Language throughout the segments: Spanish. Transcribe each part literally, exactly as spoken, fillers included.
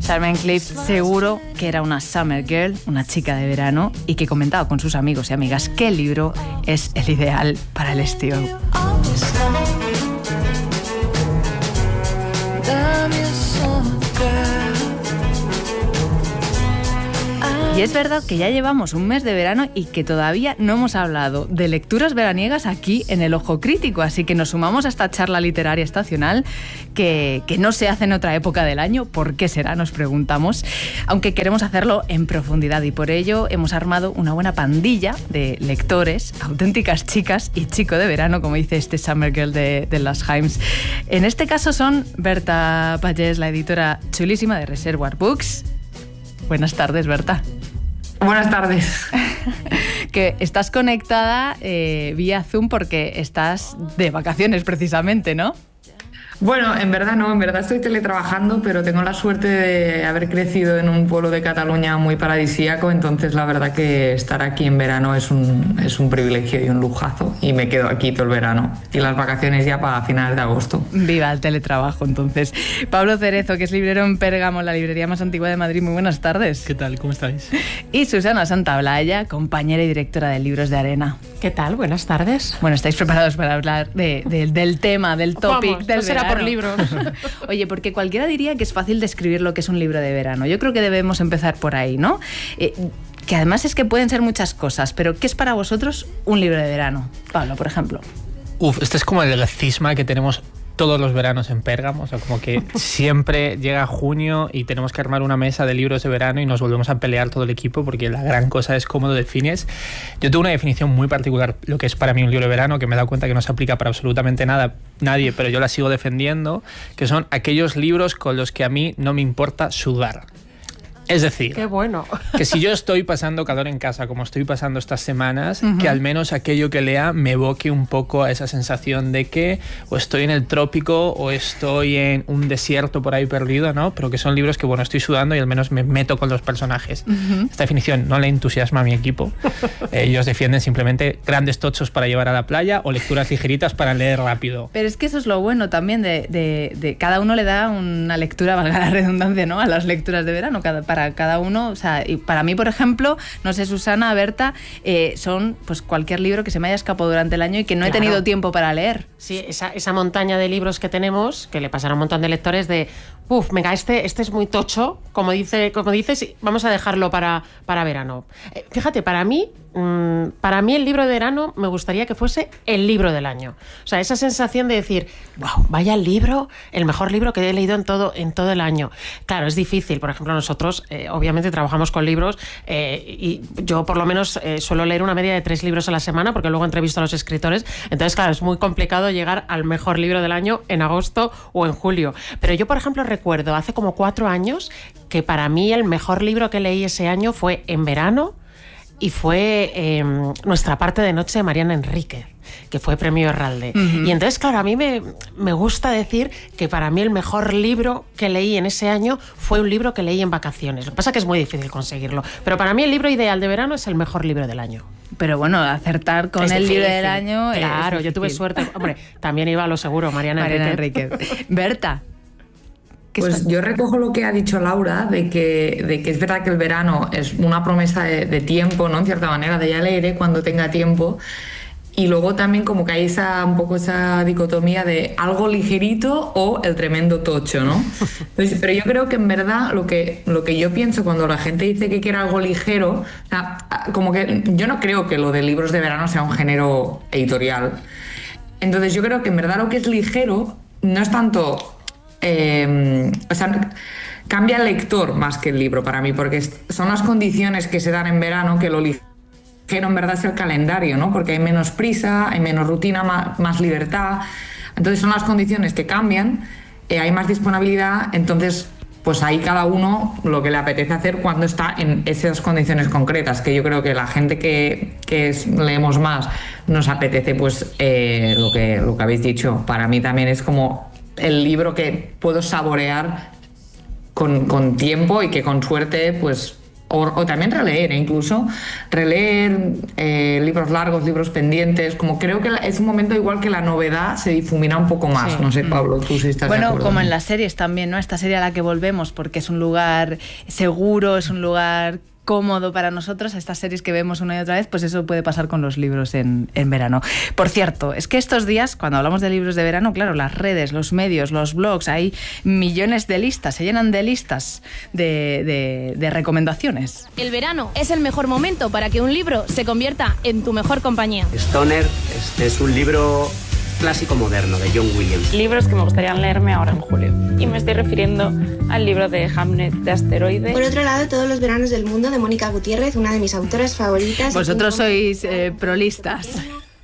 Charmaine Cliff seguro que era una summer girl, una chica de verano, y que comentaba con sus amigos y amigas qué libro es el ideal para el estío. Y es verdad que ya llevamos un mes de verano y que todavía no hemos hablado de lecturas veraniegas aquí en El Ojo Crítico, así que nos sumamos a esta charla literaria estacional que, que no se hace en otra época del año. ¿Por qué será?, nos preguntamos, aunque queremos hacerlo en profundidad, y por ello hemos armado una buena pandilla de lectores, auténticas chicas y chico de verano, como dice este Summer Girl de, de las Himes. En este caso son Berta Pallés, la editora chulísima de Reservoir Books. Buenas tardes, Berta. Buenas tardes. Que estás conectada eh, vía Zoom porque estás de vacaciones precisamente, ¿no? Bueno, en verdad no, en verdad estoy teletrabajando, pero tengo la suerte de haber crecido en un pueblo de Cataluña muy paradisíaco, entonces la verdad que estar aquí en verano es un, es un privilegio y un lujazo, y me quedo aquí todo el verano y las vacaciones ya para finales de agosto. Viva el teletrabajo, entonces. Pablo Cerezo, que es librero en Pérgamo, la librería más antigua de Madrid, muy buenas tardes. ¿Qué tal? ¿Cómo estáis? Y Susana Santaolalla, compañera y directora de Libros de Arena. ¿Qué tal? Buenas tardes. Bueno, ¿estáis preparados para hablar de, de, del tema, del topic Vamos, del no será verano? por libros. Oye, porque cualquiera diría que es fácil describir lo que es un libro de verano. Yo creo que debemos empezar por ahí, ¿no? Eh, que además es que pueden ser muchas cosas, pero ¿qué es para vosotros un libro de verano? Pablo, por ejemplo. Uf, este es como el cisma que tenemos todos los veranos en Pérgamo, o sea, como que siempre llega junio y tenemos que armar una mesa de libros de verano y nos volvemos a pelear todo el equipo, porque la gran cosa es cómo lo defines. Yo tengo una definición muy particular, lo que es para mí un libro de verano, que me he dado cuenta que no se aplica para absolutamente nada, nadie, pero yo la sigo defendiendo, que son aquellos libros con los que a mí no me importa sudar. Es decir, qué bueno, que si yo estoy pasando calor en casa, como estoy pasando estas semanas, uh-huh. que al menos aquello que lea me evoque un poco a esa sensación de que o estoy en el trópico o estoy en un desierto por ahí perdido, ¿no? Pero que son libros que, bueno, estoy sudando y al menos me meto con los personajes. Uh-huh. Esta definición no le entusiasma a mi equipo. Ellos defienden simplemente grandes tochos para llevar a la playa o lecturas ligeritas para leer rápido. Pero es que eso es lo bueno también de, de, de cada uno le da una lectura, valga la redundancia, ¿no?, a las lecturas de verano, cada para Para cada uno, o sea, y para mí, por ejemplo, no sé, Susana, Berta, eh, son pues cualquier libro que se me haya escapado durante el año y que no claro. he tenido tiempo para leer. Sí, esa, esa montaña de libros que tenemos, que le pasará a un montón de lectores de, uff, venga, este, este es muy tocho, como, dice, como dices, vamos a dejarlo para, para verano. Eh, fíjate, para mí, mmm, para mí el libro de verano me gustaría que fuese el libro del año. O sea, esa sensación de decir, wow, vaya el libro, el mejor libro que he leído en todo, en todo el año. Claro, es difícil, por ejemplo, nosotros eh, obviamente trabajamos con libros eh, y yo por lo menos eh, suelo leer una media de tres libros a la semana, porque luego entrevisto a los escritores, entonces claro, es muy complicado llegar al mejor libro del año en agosto o en julio. Pero yo, por ejemplo, recuerdo hace como cuatro años que para mí el mejor libro que leí ese año fue en verano, y fue eh, Nuestra parte de noche de Mariana Enríquez, que fue premio Herralde. Uh-huh. Y entonces, claro, a mí me, me gusta decir que para mí el mejor libro que leí en ese año fue un libro que leí en vacaciones. Lo que pasa es que es muy difícil conseguirlo, pero para mí el libro ideal de verano es el mejor libro del año. Pero bueno, acertar con es el difícil. libro del año... Claro, yo tuve suerte. Hombre, también iba a lo seguro, Mariana, Mariana Enríquez. Enríquez. Berta. Pues está? yo recojo lo que ha dicho Laura, de que, de que es verdad que el verano es una promesa de, de tiempo, ¿no?, en cierta manera, de ya leeré cuando tenga tiempo. Y luego también como que hay esa, un poco esa dicotomía de algo ligerito o el tremendo tocho, ¿no? Entonces, pero yo creo que en verdad lo que, lo que yo pienso cuando la gente dice que quiere algo ligero, o sea, como que yo no creo que lo de libros de verano sea un género editorial. Entonces yo creo que en verdad lo que es ligero no es tanto... Eh, o sea, cambia el lector más que el libro para mí, porque son las condiciones que se dan en verano que lo ligero en verdad es el calendario, ¿no? Porque hay menos prisa, hay menos rutina, más, más libertad. Entonces son las condiciones que cambian, eh, hay más disponibilidad, entonces pues ahí cada uno lo que le apetece hacer cuando está en esas condiciones concretas, que yo creo que la gente que, que es, leemos más nos apetece pues eh, lo que, lo que habéis dicho. Para mí también es como el libro que puedo saborear con, con tiempo y que con suerte pues O, o también releer, ¿eh? Incluso releer eh, libros largos, libros pendientes, como creo que es un momento igual que la novedad se difumina un poco más, sí. No sé, Pablo, tú sí estás bueno, de acuerdo. Bueno, como en las series también, ¿no? Esta serie a la que volvemos porque es un lugar seguro, es un lugar cómodo para nosotros, a estas series que vemos una y otra vez, pues eso puede pasar con los libros en, en verano. Por cierto, es que estos días, cuando hablamos de libros de verano, claro, las redes, los medios, los blogs, hay millones de listas, se llenan de listas de, de, de recomendaciones. El verano es el mejor momento para que un libro se convierta en tu mejor compañía. Stoner este es un libro clásico moderno de John Williams. Libros que me gustaría leerme ahora en julio. Y me estoy refiriendo al libro de Hamnet de Asteroide. Por otro lado, Todos los veranos del mundo de Mónica Gutiérrez, una de mis autoras favoritas. Vosotros sois eh, prolistas.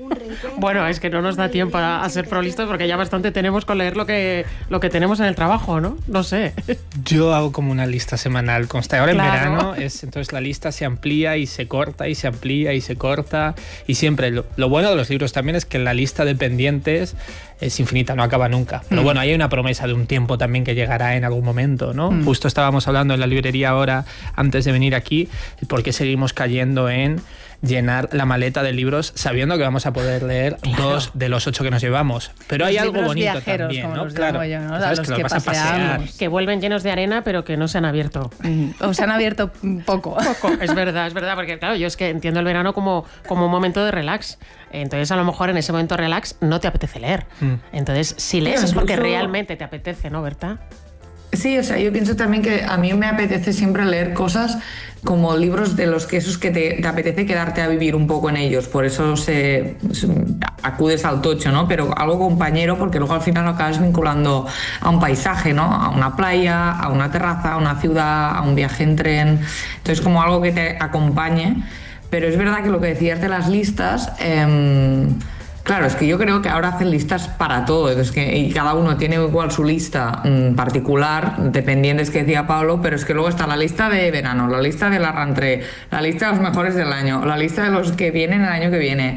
Bueno, es que no nos da tiempo a, a ser prolistas porque ya bastante tenemos con leer lo que, lo que tenemos en el trabajo, ¿no? No sé. Yo hago como una lista semanal constante. Ahora claro. En verano, es, entonces la lista se amplía y se corta y se amplía y se corta. Y siempre, lo, lo bueno de los libros también es que la lista de pendientes es infinita, no acaba nunca. Pero mm. bueno, ahí hay una promesa de un tiempo también que llegará en algún momento, ¿no? Mm. Justo estábamos hablando en la librería ahora, antes de venir aquí, por qué seguimos cayendo en llenar la maleta de libros sabiendo que vamos a poder leer claro. dos de los ocho que nos llevamos. Pero los hay algo bonito viajeros, también, como ¿no? Los claro, yo, ¿no? ¿sabes? Los que, que los vas a pasear. Que vuelven llenos de arena, pero que no se han abierto. O se han abierto poco. Poco, es verdad, es verdad, porque claro, yo es que entiendo el verano como, como un momento de relax. Entonces, a lo mejor en ese momento relax no te apetece leer. Mm. Entonces, si lees es porque realmente te apetece, ¿no, Berta? Sí, o sea, yo pienso también que a mí me apetece siempre leer cosas como libros de los que esos que te, te apetece quedarte a vivir un poco en ellos, por eso se, se acudes al tocho, ¿no? Pero algo compañero, porque luego al final lo acabas vinculando a un paisaje, ¿no? A una playa, a una terraza, a una ciudad, a un viaje en tren. Entonces, como algo que te acompañe. Pero es verdad que lo que decías de las listas, eh, claro, es que yo creo que ahora hacen listas para todo, es que y cada uno tiene igual su lista mmm, particular, dependientes que decía Pablo, pero es que luego está la lista de verano, la lista de la rentrée, la lista de los mejores del año, la lista de los que vienen el año que viene.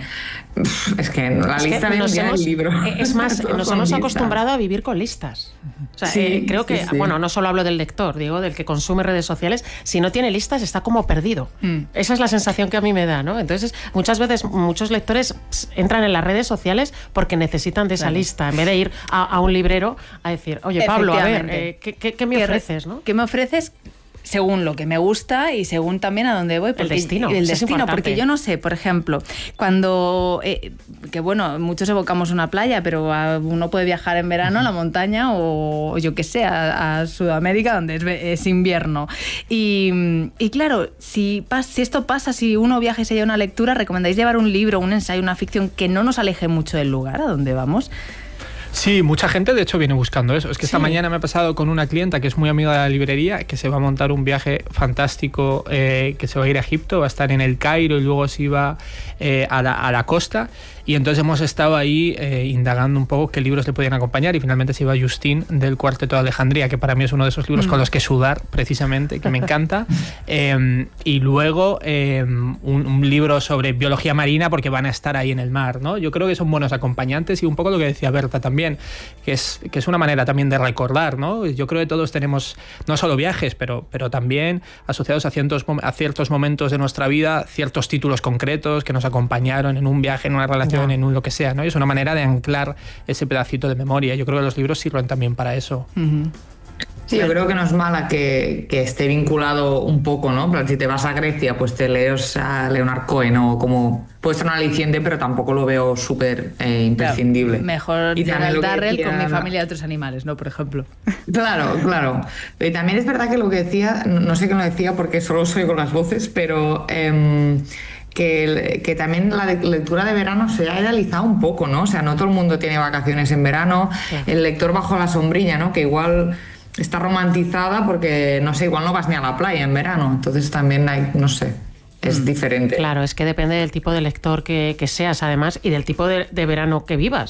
Es que la es lista de del libro. Es más, nos hemos listas. acostumbrado a vivir con listas. O sea, sí, eh, creo que, sí, sí. bueno, no solo hablo del lector, digo, del que consume redes sociales, si no tiene listas está como perdido. Mm. Esa es la sensación que a mí me da, ¿no? Entonces, muchas veces muchos lectores entran en las redes sociales porque necesitan de esa claro. lista, en vez de ir a, a un librero a decir, oye, Pablo, a ver, eh, ¿qué, qué, ¿qué me ¿Qué ofreces? ¿no? ¿Qué me ofreces? Según lo que me gusta y según también a dónde voy. Porque, el destino. El destino, es porque yo no sé, por ejemplo, cuando, eh, que bueno, muchos evocamos una playa, pero uno puede viajar en verano a la montaña o yo qué sé, a, a Sudamérica donde es, es invierno. Y, y claro, si, pas, si esto pasa, si uno viaja y se lleva una lectura, ¿recomendáis llevar un libro, un ensayo, una ficción que no nos aleje mucho del lugar a donde vamos? Sí, mucha gente de hecho viene buscando eso. Es que sí. Esta mañana me ha pasado con una clienta que es muy amiga de la librería, que se va a montar un viaje fantástico, eh, que se va a ir a Egipto, va a estar en el Cairo y luego se iba eh, a, la, a la costa. Y entonces hemos estado ahí eh, indagando un poco qué libros le podían acompañar y finalmente se iba Justín del Cuarteto de Alejandría, que para mí es uno de esos libros mm. con los que sudar precisamente, que me encanta. eh, y luego eh, un, un libro sobre biología marina porque van a estar ahí en el mar, ¿no? Yo creo que son buenos acompañantes y un poco lo que decía Berta también, que es, que es una manera también de recordar, ¿no? Yo creo que todos tenemos no solo viajes, pero, pero también asociados a ciertos, a ciertos momentos de nuestra vida, ciertos títulos concretos que nos acompañaron en un viaje, en una relación, en un lo que sea, ¿no? Y es una manera de anclar ese pedacito de memoria. Yo creo que los libros sirven también para eso. Uh-huh. Sí, yo creo que no es mala que, que esté vinculado un poco, ¿no? Pero si te vas a Grecia, pues te lees a Leonard Cohen o como puede ser un aliciente, pero tampoco lo veo súper eh, imprescindible. Claro, mejor y Donald Darrell decía, con Mi familia de otros animales, ¿no? Por ejemplo. Claro, claro. Y también es verdad que lo que decía, no sé qué lo decía porque solo soy con las voces, pero... Eh, Que, que también la lectura de verano se ha idealizado un poco, ¿no? O sea, no todo el mundo tiene vacaciones en verano, sí. El lector bajo la sombrilla, ¿no? Que igual está romantizada porque, no sé, igual no vas ni a la playa en verano, entonces también hay, no sé, es mm. diferente. Claro, es que depende del tipo de lector que, que seas, además, y del tipo de, de verano que vivas.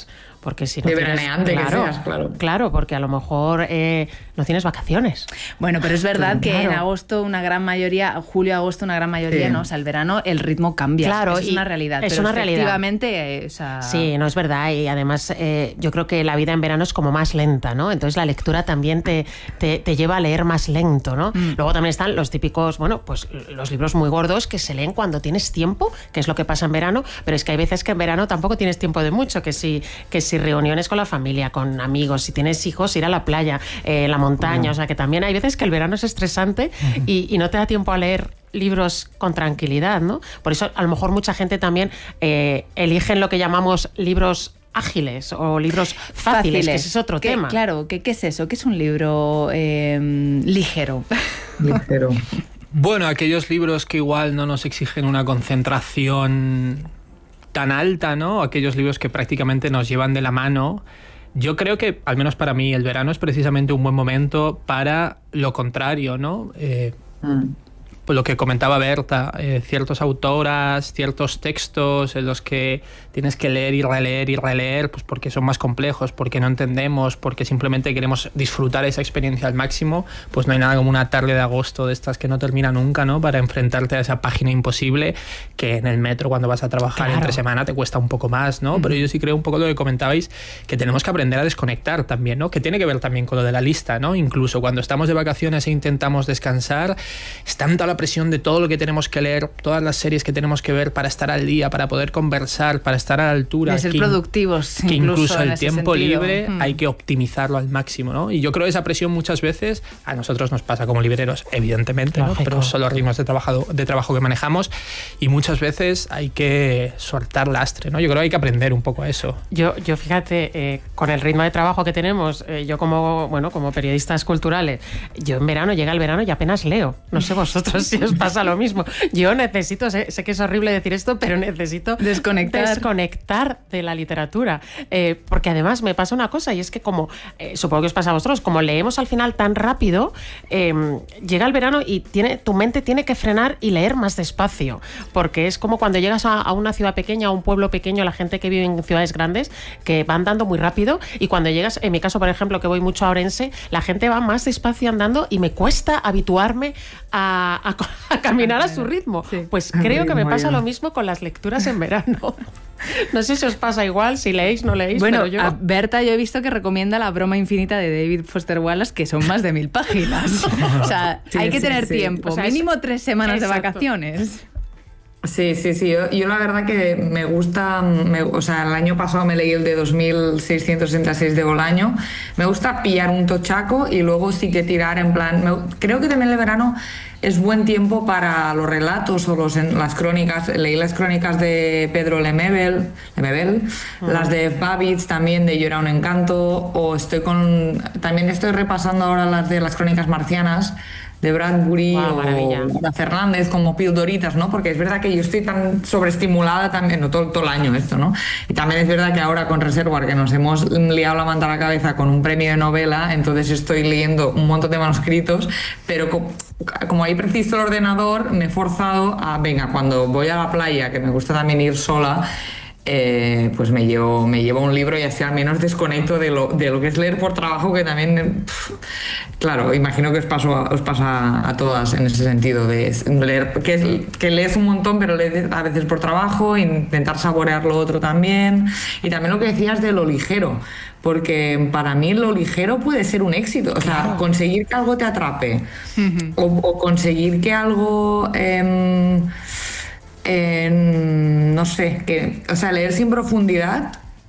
porque si no de tienes, veraneante claro, que seas, claro. Claro, porque a lo mejor eh, no tienes vacaciones. Bueno, pero es verdad Claro. que en agosto una gran mayoría, julio, agosto una gran mayoría, Sí. ¿no? O sea, el verano el ritmo cambia. Claro, Eso es y una realidad. es pero una realidad. efectivamente, eh, o sea... Sí, no es verdad. Y además eh, yo creo que la vida en verano es como más lenta, ¿no? Entonces la lectura también te, te, te lleva a leer más lento, ¿no? Mm. Luego también están los típicos, bueno, pues los libros muy gordos que se leen cuando tienes tiempo, que es lo que pasa en verano, pero es que hay veces que en verano tampoco tienes tiempo de mucho, que si, que si reuniones con la familia, con amigos, si tienes hijos, ir a la playa, eh, la montaña, o sea que también hay veces que el verano es estresante y, y no te da tiempo a leer libros con tranquilidad, ¿no? Por eso a lo mejor mucha gente también eh, eligen lo que llamamos libros ágiles o libros fáciles, que ese es otro ¿Qué- tema. Claro, ¿qué, ¿qué es eso? ¿Qué es un libro eh, ligero? Ligero. Bueno, aquellos libros que igual no nos exigen una concentración tan alta, ¿no? Aquellos libros que prácticamente nos llevan de la mano. Yo creo que, al menos para mí, el verano es precisamente un buen momento para lo contrario, ¿no? Eh, Mm. Pues lo que comentaba Berta, eh, ciertas autoras, ciertos textos en los que tienes que leer y releer y releer, pues porque son más complejos, porque no entendemos, porque simplemente queremos disfrutar esa experiencia al máximo, pues no hay nada como una tarde de agosto de estas que no termina nunca, ¿no? Para enfrentarte a esa página imposible que en el metro cuando vas a trabajar Claro. entre semana te cuesta un poco más, ¿no? Mm. Pero yo sí creo un poco lo que comentabais, que tenemos que aprender a desconectar también, ¿no? Que tiene que ver también con lo de la lista, ¿no? Incluso cuando estamos de vacaciones e intentamos descansar, es tanta la presión de todo lo que tenemos que leer, todas las series que tenemos que ver para estar al día, para poder conversar, para estar a la altura. De ser que, productivos. Que incluso, incluso en el ese tiempo sentido. libre Mm. hay que optimizarlo al máximo, ¿no? Y yo creo que esa presión muchas veces a nosotros nos pasa como libreros, evidentemente, ¿no? Pero son los ritmos de trabajo, de trabajo que manejamos y muchas veces hay que soltar lastre, ¿no? Yo creo que hay que aprender un poco a eso. Yo, yo fíjate, eh, con el ritmo de trabajo que tenemos, eh, yo como, bueno, como periodistas culturales, yo en verano, llega el verano y apenas leo. No sé vosotros si os pasa lo mismo. Yo necesito, sé, sé que es horrible decir esto, pero necesito Desconectar. desconectar de la literatura. Eh, porque además me pasa una cosa, y es que como, eh, supongo que os pasa a vosotros, como leemos al final tan rápido, eh, llega el verano y tiene, tu mente tiene que frenar y leer más despacio. Porque es como cuando llegas a, a una ciudad pequeña, a un pueblo pequeño, la gente que vive en ciudades grandes, que va andando muy rápido, y cuando llegas, en mi caso, por ejemplo, que voy mucho a Orense, la gente va más despacio andando y me cuesta habituarme a, a, a caminar a su ritmo. Sí. Pues creo que me Ritmo, pasa ya. lo mismo con las lecturas en verano. No sé si os pasa igual, si leéis, no leéis, Bueno, pero yo... a Berta yo he visto que recomienda La broma infinita de David Foster Wallace, que son más de mil páginas. O sea, Sí, hay que sí, tener sí. tiempo, O sea, es- mínimo tres semanas Exacto. de vacaciones. Sí, sí, sí. Yo, yo la verdad que me gusta, me- o sea, el año pasado me leí el de dos mil seiscientos sesenta y seis de Bolaño. Me gusta pillar un tochaco y luego sí que tirar en plan... me- creo que también el verano es buen tiempo para los relatos o los, en- las crónicas. Leí las crónicas de Pedro Lemebel, Lemebel las de Babbitt también, de Yo era un encanto, o estoy con... También estoy repasando ahora las de las crónicas marcianas, de Bradbury Guau, o maravilla. Laura Fernández, como pildoritas, ¿no? Porque es verdad que yo estoy tan sobreestimulada también, no todo, todo el año esto, ¿no? Y también es verdad que ahora con Reservoir, que nos hemos liado la manta a la cabeza con un premio de novela, entonces estoy leyendo un montón de manuscritos, pero co- como ahí preciso el ordenador, me he forzado a, venga, cuando voy a la playa, que me gusta también ir sola, eh, pues me llevo, me llevo un libro y así al menos desconecto de lo, de lo que es leer por trabajo, que también, pff, claro, imagino que os, paso a, os pasa a todas en ese sentido, de leer, que, es, que lees un montón, pero lees a veces por trabajo, intentar saborear lo otro también, y también lo que decías de lo ligero, porque para mí lo ligero puede ser un éxito, o sea, Claro. conseguir que algo te atrape, o, o conseguir que algo... Eh, Eh, no sé, que, o sea, leer sin profundidad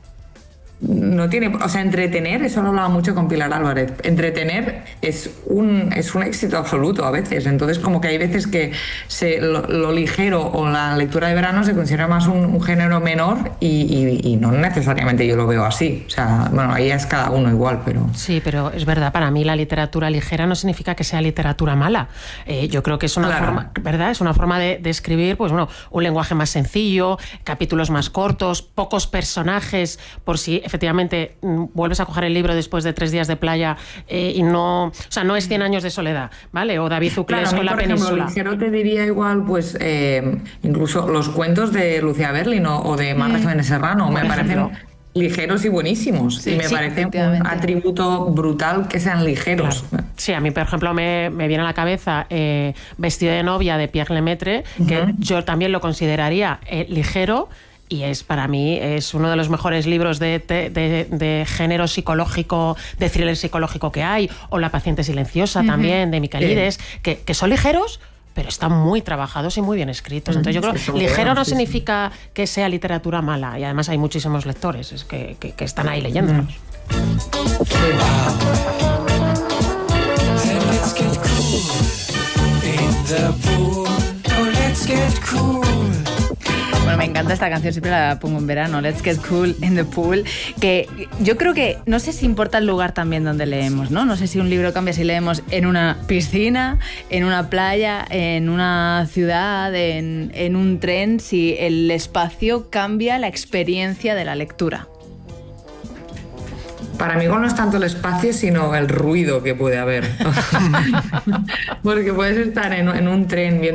no tiene, o sea, entretener, eso lo hablaba mucho con Pilar Álvarez, entretener es un, es un éxito absoluto a veces, entonces como que hay veces que se, lo, lo ligero o la lectura de verano se considera más un, un género menor y, y, y no necesariamente yo lo veo así, o sea, bueno, ahí es cada uno igual, pero... Sí, pero es verdad, para mí la literatura ligera no significa que sea literatura mala. Eh, yo creo que es una Claro. forma, ¿verdad? Es una forma de, de escribir, pues bueno, un lenguaje más sencillo, capítulos más cortos, pocos personajes, por si efectivamente mm, vuelves a coger el libro después de tres días de playa eh, y no, o sea, no es Cien años de soledad, ¿vale? O David Zuclés Claro, a mí, con La por ejemplo, Península. ligero te diría igual, pues, eh, incluso los cuentos de Lucía Berlin o, o de Marta Jiménez Serrano, me Por parecen ejemplo. ligeros y buenísimos. Sí, y me sí, parece un atributo brutal que sean ligeros. Claro. Sí, a mí, por ejemplo, me, me viene a la cabeza eh, Vestido de novia de Pierre Lemaitre, que uh-huh. yo también lo consideraría eh, ligero. Y es, para mí, es uno de los mejores libros de, de, de, de género psicológico, de thriller psicológico que hay, o La paciente silenciosa uh-huh. también, de Michaelides, sí. que, que son ligeros, pero están muy trabajados y muy bien escritos. Entonces yo creo que sí, ligero buenos, no sí, significa sí. que sea literatura mala, y además hay muchísimos lectores es que, que, que están ahí leyéndolos. Bueno, me encanta esta canción, siempre la pongo en verano, Let's Get Cool in the Pool, que yo creo que, no sé si importa el lugar también donde leemos, ¿no? No sé si un libro cambia si leemos en una piscina, en una playa, en una ciudad, en, en un tren, si el espacio cambia la experiencia de la lectura. Para mí no es tanto el espacio, sino el ruido que puede haber. Porque puedes estar en, en un tren viendo